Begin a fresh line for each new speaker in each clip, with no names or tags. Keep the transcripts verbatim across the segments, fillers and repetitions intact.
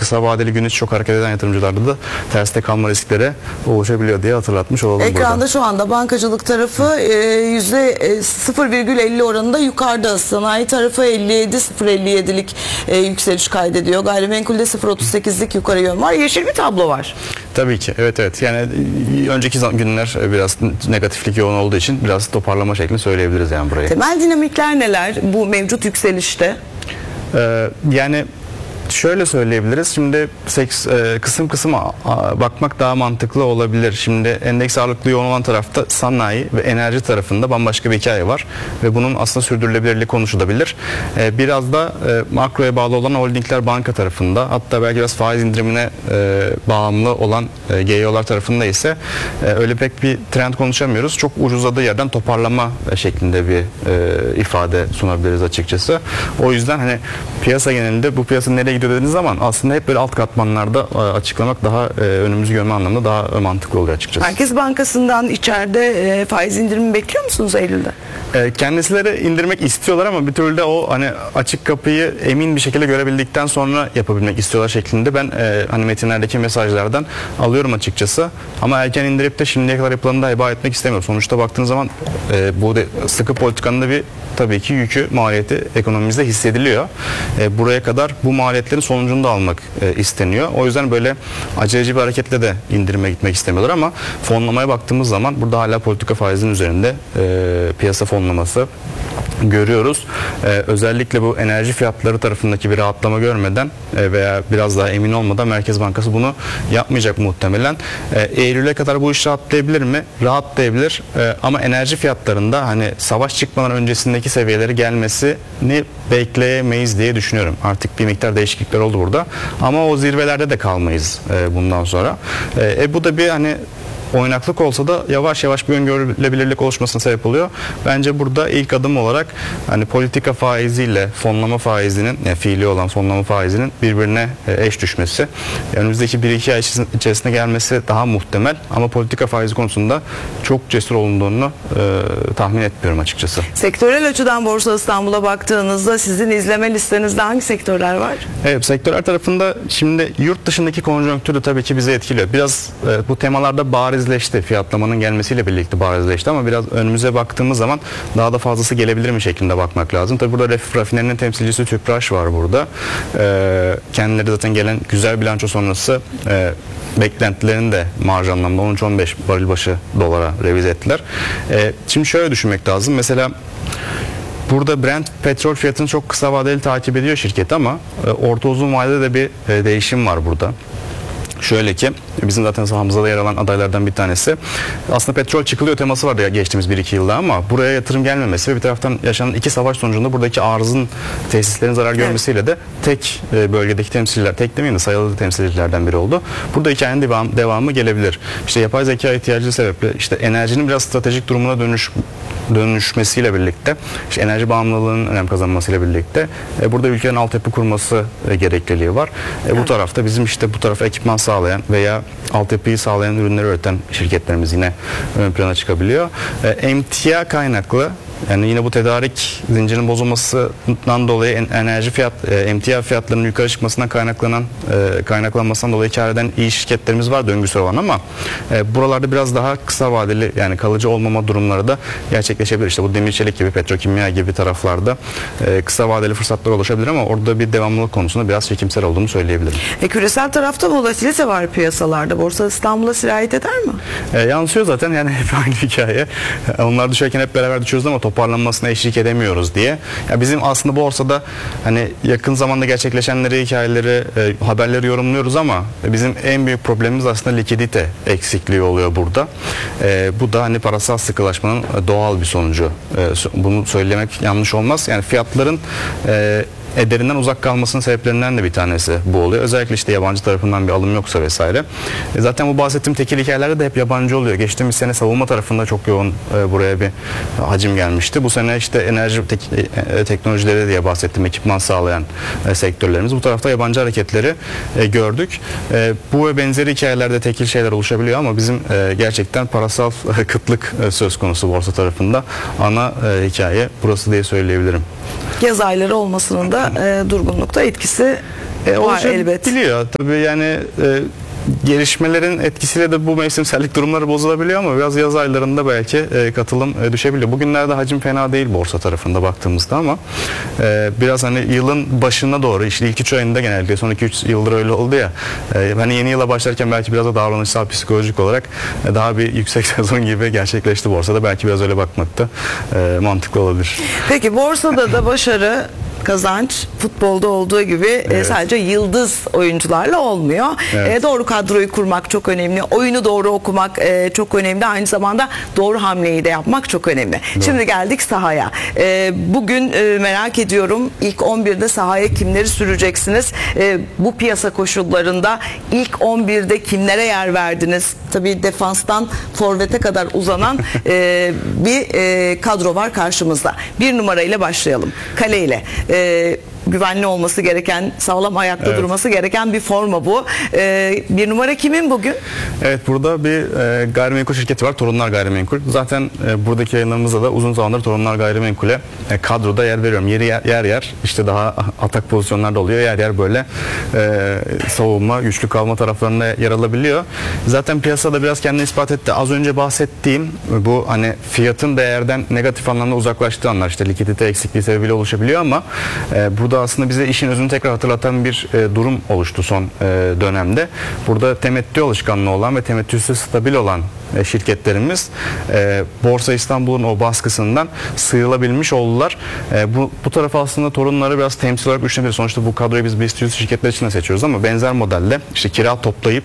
kısa vadeli gün içi çok hareket eden yatırımcılarda da terste kalma riskleri oluşabiliyor diye hatırlatmış olalım.
Ekranda
burada.
Şu anda bankacılık tarafı yüzde sıfır virgül elli oranında yukarıda. Sanayi tarafı elli yedi virgül sıfır elli yedilik e, yükseliş kaydediyor. Gayrimenkulde sıfır virgül otuz sekizlik yukarı yön var. Yeşil bir tablo var.
Tabii ki. Evet evet. Yani önceki günler biraz negatiflik yoğun olduğu için biraz toparlama şeklini söyleyebiliriz yani burayı.
Temel dinamikler neler bu mevcut yükselişte?
Ee, yani şöyle söyleyebiliriz. Şimdi seks, e, kısım kısım a, a, bakmak daha mantıklı olabilir. Şimdi endeks ağırlıklı yoğun olan tarafta sanayi ve enerji tarafında bambaşka bir hikaye var. Ve bunun aslında sürdürülebilirliği konuşulabilir. E, biraz da e, makroya bağlı olan holdingler banka tarafında, hatta belki biraz faiz indirimine e, bağımlı olan e, G E O'lar tarafında ise e, öyle pek bir trend konuşamıyoruz. Çok ucuzladığı yerden toparlama şeklinde bir e, ifade sunabiliriz açıkçası. O yüzden hani piyasa genelinde bu piyasa nereye gidiyor dediğiniz zaman aslında hep böyle alt katmanlarda açıklamak daha e, önümüzü görme anlamında daha mantıklı oluyor açıkçası.
Merkez Bankası'ndan içeride e, faiz indirimi bekliyor musunuz Eylül'de?
E, kendisileri indirmek istiyorlar ama bir türlü de o hani açık kapıyı emin bir şekilde görebildikten sonra yapabilmek istiyorlar şeklinde ben e, hani metinlerdeki mesajlardan alıyorum açıkçası. Ama erken indirip de şimdiye kadar yapılanı da heba etmek istemiyorum. Sonuçta baktığınız zaman e, bu de, sıkı politikanın da bir tabii ki yükü, maliyeti ekonomimizde hissediliyor. E, buraya kadar bu maliyetlerin sonucunu da almak e, isteniyor. O yüzden böyle aceleci bir hareketle de indirime gitmek istemiyorlar ama fonlamaya baktığımız zaman burada hala politika faizinin üzerinde e, piyasa fonlaması görüyoruz. Ee, özellikle bu enerji fiyatları tarafındaki bir rahatlama görmeden e, veya biraz daha emin olmadan Merkez Bankası bunu yapmayacak muhtemelen. E, Eylül'e kadar bu iş rahatlayabilir mi? Rahatlayabilir. E, ama enerji fiyatlarında hani savaş çıkmadan öncesindeki seviyeleri gelmesini bekleyemeyiz diye düşünüyorum. Artık bir miktar değişiklikler oldu burada. Ama o zirvelerde de kalmayız e, bundan sonra. E, e, bu da bir hani oynaklık olsa da yavaş yavaş bir öngörülebilirlik oluşmasına sebep oluyor. Bence burada ilk adım olarak hani politika faiziyle fonlama faizinin, yani fiili olan fonlama faizinin birbirine eş düşmesi. Yani önümüzdeki bir iki ay içerisinde gelmesi daha muhtemel ama politika faizi konusunda çok cesur olunduğunu e, tahmin etmiyorum açıkçası.
Sektörel açıdan Borsa İstanbul'a baktığınızda sizin izleme listenizde hangi sektörler var?
Evet, sektörler tarafında şimdi yurt dışındaki konjonktür de tabii ki bizi etkiliyor. Biraz e, bu temalarda bariz barizleşti. Fiyatlamanın gelmesiyle birlikte barizleşti ama biraz önümüze baktığımız zaman daha da fazlası gelebilir mi şeklinde bakmak lazım. Tabi burada rafinerinin temsilcisi Tüpraş var burada. Ee, kendileri zaten gelen güzel bilanço sonrası e, beklentilerini de marj anlamda on üç on beş varil başı dolara revize ettiler. E, şimdi şöyle düşünmek lazım. Mesela burada Brent petrol fiyatını çok kısa vadeli takip ediyor şirket ama e, orta uzun vadede de bir e, değişim var burada. Şöyle ki bizim zaten sahamızda da yer alan adaylardan bir tanesi. Aslında petrol çıkılıyor teması vardı ya geçtiğimiz bir iki yılda ama buraya yatırım gelmemesi ve bir taraftan yaşanan iki savaş sonucunda buradaki arzın, tesislerin zarar görmesiyle de tek bölgedeki temsilciler, tek demeyeyim de sayılı temsilcilerden biri oldu. Burada hikayenin devam, devamı gelebilir. İşte yapay zeka ihtiyacı sebeple işte enerjinin biraz stratejik durumuna dönüş dönüşmesiyle birlikte, işte enerji bağımlılığının önem kazanmasıyla birlikte e, burada ülkenin altyapı kurması e, gerekliliği var. E, bu tarafta bizim işte bu tarafa ekipman sağlayan veya altyapıyı sağlayan ürünleri üreten şirketlerimiz yine ön plana çıkabiliyor. E, emtia kaynaklı, yani yine bu tedarik zincirinin bozulmasından dolayı enerji fiyat, e, emtia fiyatlarının yukarı çıkmasından kaynaklanan e, kaynaklanmasından dolayı kar eden iyi şirketlerimiz var döngüsel olan ama e, buralarda biraz daha kısa vadeli yani kalıcı olmama durumları da gerçekleşebilir. İşte bu demir çelik gibi, petrokimya gibi taraflarda e, kısa vadeli fırsatlar oluşabilir ama orada bir devamlılık konusunda biraz çekimsel olduğunu söyleyebilirim.
E, küresel tarafta volatilite var piyasalarda. Borsa İstanbul'a sirayet eder mi?
E, yansıyor zaten yani hep aynı hikaye. Onlar düşerken hep beraber düşüyoruz ama toparlanmasına eşlik edemiyoruz diye. Ya bizim aslında borsada hani yakın zamanda gerçekleşenleri, hikayeleri, e, haberleri yorumluyoruz ama bizim en büyük problemimiz aslında likidite eksikliği oluyor burada. E, bu da hani parasal sıkılaşmanın doğal bir sonucu. E, bunu söylemek yanlış olmaz. Yani fiyatların e, ederinden uzak kalmasının sebeplerinden de bir tanesi bu oluyor. Özellikle işte yabancı tarafından bir alım yoksa vesaire. E zaten bu bahsettiğim tekil hikayelerde de hep yabancı oluyor. Geçtiğimiz sene savunma tarafında çok yoğun e, buraya bir hacim gelmişti. Bu sene işte enerji tek, e, teknolojileri diye bahsettim. Ekipman sağlayan e, sektörlerimiz. Bu tarafta yabancı hareketleri e, gördük. E, bu ve benzeri hikayelerde tekil şeyler oluşabiliyor ama bizim e, gerçekten parasal e, kıtlık e, söz konusu borsa tarafında. Ana e, hikaye burası diye söyleyebilirim.
Yaz ayları olmasının da e, durgunlukta etkisi
E,
var elbet.
Biliyor tabii yani e, gelişmelerin etkisiyle de bu mevsimsellik durumları bozulabiliyor ama biraz yaz aylarında belki e, katılım e, düşebiliyor. Bugünlerde hacim fena değil borsa tarafında baktığımızda ama e, biraz hani yılın başına doğru işte ilk üç ayında genellikle son iki üç yıldır öyle oldu ya. E, hani yeni yıla başlarken belki biraz da davranışsal psikolojik olarak e, daha bir yüksek sezon gibi gerçekleşti borsada. Belki biraz öyle bakmak da e, mantıklı olabilir.
Peki borsada da başarı, kazanç futbolda olduğu gibi evet. e, sadece yıldız oyuncularla olmuyor. Evet. E, doğru kadroyu kurmak çok önemli. Oyunu doğru okumak e, çok önemli. Aynı zamanda doğru hamleyi de yapmak çok önemli. Doğru. Şimdi geldik sahaya. E, bugün e, merak ediyorum ilk on birde sahaya kimleri süreceksiniz? E, bu piyasa koşullarında ilk on birde kimlere yer verdiniz? Tabii defanstan forvete kadar uzanan e, bir e, kadro var karşımızda. Bir numarayla başlayalım. Kale ile. E, güvenli olması gereken, sağlam ayakta evet. durması gereken bir forma bu. Ee, bir numara kimin bugün?
Evet, burada bir e, gayrimenkul şirketi var. Torunlar Gayrimenkul. Zaten e, buradaki yayınlarımızda da uzun zamandır Torunlar Gayrimenkul'e e, kadroda yer veriyorum. Yeri yer, yer yer işte daha atak pozisyonlarda oluyor. Yer yer böyle e, savunma, güçlü kalma taraflarında yer alabiliyor. Zaten piyasada biraz kendini ispat etti. Az önce bahsettiğim bu hani fiyatın değerden negatif anlamda uzaklaştığı anlar işte likidite eksikliği sebebiyle oluşabiliyor ama e, burada aslında bize işin özünü tekrar hatırlatan bir e, durum oluştu son e, dönemde. Burada temettü alışkanlığı olan ve temettüsü stabil olan e, şirketlerimiz e, Borsa İstanbul'un o baskısından sıyrılabilmiş oldular. E, bu, bu tarafa aslında torunları biraz temsil olarak düşünebiliriz. Sonuçta bu kadroyu biz BIST yüz şirketler için de seçiyoruz ama benzer modelde işte kira toplayıp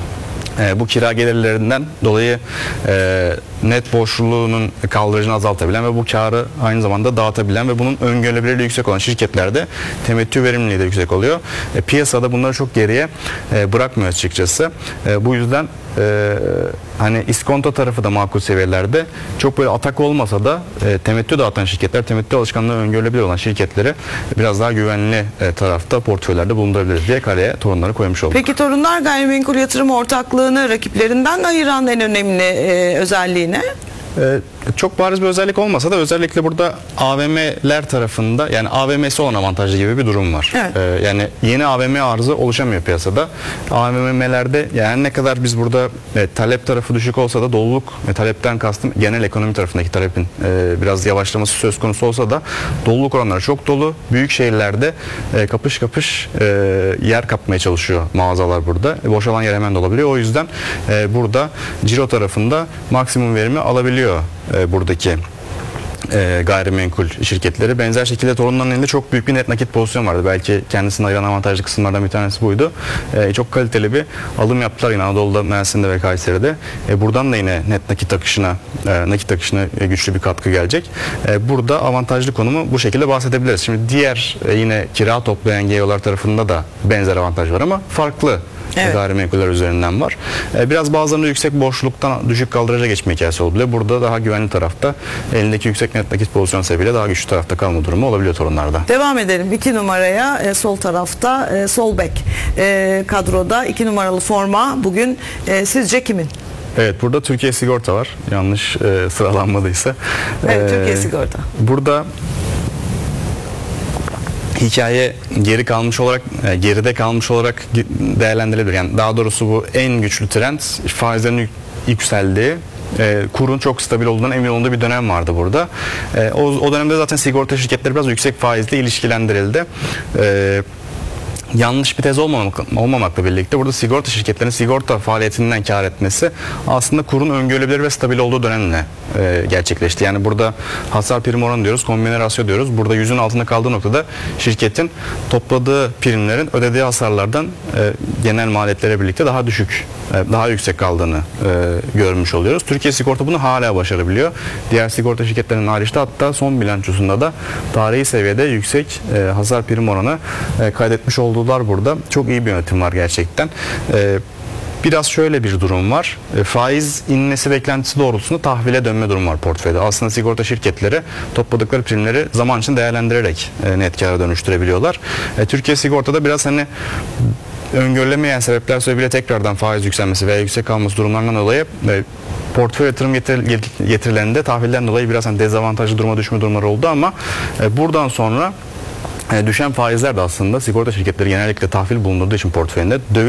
E, bu kira gelirlerinden dolayı e, net borçluluğunun kaldırıcını azaltabilen ve bu karı aynı zamanda dağıtabilen ve bunun öngörülebilirliği yüksek olan şirketlerde temettü verimliliği de yüksek oluyor. E, piyasada bunları çok geriye e, bırakmıyor açıkçası. E, bu yüzden e, hani iskonto tarafı da makul seviyelerde çok böyle atak olmasa da e, temettü dağıtan şirketler, temettü alışkanlığı öngörülebilir olan şirketleri biraz daha güvenli e, tarafta portföylerde bulundurabiliriz diye kaleye torunları koymuş olduk.
Peki Torunlar Gayrimenkul Yatırım Ortaklığı'nı rakiplerinden ayıran en önemli e, özelliği ne?
Ee, çok bariz bir özellik olmasa da özellikle burada A V M'ler tarafında yani A V M'si olan avantajlı gibi bir durum var.
Evet.
Ee, yani yeni A V M arzı oluşamıyor piyasada. A V M'lerde yani ne kadar biz burada e, talep tarafı düşük olsa da doluluk ve talepten kastım genel ekonomi tarafındaki talepin e, biraz yavaşlaması söz konusu olsa da doluluk oranları çok dolu. Büyük şehirlerde e, kapış kapış e, yer kapmaya çalışıyor mağazalar burada. E, boşalan yer hemen dolabiliyor. O yüzden e, burada ciro tarafında maksimum verimi alabiliyor e, buradaki e, gayrimenkul şirketleri. Benzer şekilde torunların elinde çok büyük bir net nakit pozisyon vardı. Belki kendisini ayıran avantajlı kısımlardan bir tanesi buydu. E, çok kaliteli bir alım yaptılar yine Anadolu'da, Mersin'de ve Kayseri'de. E, buradan da yine net nakit akışına e, nakit akışına e, güçlü bir katkı gelecek. E, burada avantajlı konumu bu şekilde bahsedebiliriz. Şimdi diğer e, yine kira toplayan G E O'lar tarafında da benzer avantaj var ama farklı. Evet. Gayrimenkuller üzerinden var. Ee, biraz bazılarında yüksek borçluluktan düşük kaldıraca geçme hikayesi olabiliyor. Burada daha güvenli tarafta elindeki yüksek net nakit pozisyon sebebiyle daha güçlü tarafta kalma durumu olabiliyor torunlarda.
Devam edelim. İki numaraya e, sol tarafta e, sol bek e, kadroda iki numaralı forma bugün e, sizce kimin?
Evet, burada Türkiye Sigorta var. Yanlış e, sıralanmadıysa.
Evet,
ee,
Türkiye Sigorta.
Burada hikaye geri kalmış olarak geride kalmış olarak değerlendirilebilir. Yani daha doğrusu bu en güçlü trend faizlerin yükseldiği, e, kurun çok stabil olduğundan emin olduğu bir dönem vardı burada. E, o, o dönemde zaten sigorta şirketleri biraz yüksek faizle ilişkilendirildi. E, yanlış bir tez olmamak, olmamakla birlikte burada sigorta şirketlerinin sigorta faaliyetinden kar etmesi aslında kurun öngörülebilir ve stabil olduğu dönemle e, gerçekleşti. Yani burada hasar prim oranı diyoruz, kombine rasyo diyoruz. Burada yüzün altında kaldığı noktada şirketin topladığı primlerin ödediği hasarlardan e, genel maliyetlere birlikte daha düşük, e, daha yüksek kaldığını e, görmüş oluyoruz. Türkiye Sigorta bunu hala başarabiliyor. Diğer sigorta şirketlerinin haricinde hatta son bilançosunda da tarihi seviyede yüksek e, hasar prim oranı e, kaydetmiş olduğu burada. Çok iyi bir yönetim var gerçekten. Ee, biraz şöyle bir durum var. E, faiz inmesi beklentisi doğrultusunda tahvile dönme durumu var portföyde. Aslında sigorta şirketleri topladıkları primleri zaman için değerlendirerek e, net kâra dönüştürebiliyorlar. E, Türkiye Sigorta'da biraz hani öngörülemeyen sebepler sebebiyle tekrardan faiz yükselmesi veya yüksek kalması durumlarından dolayı e, portföy yatırım getir, getirilerinde tahvilden dolayı biraz hani dezavantajlı duruma düşme durumları oldu ama e, buradan sonra E, düşen faizler de aslında sigorta şirketleri genellikle tahvil bulundurduğu için portföyünde döviz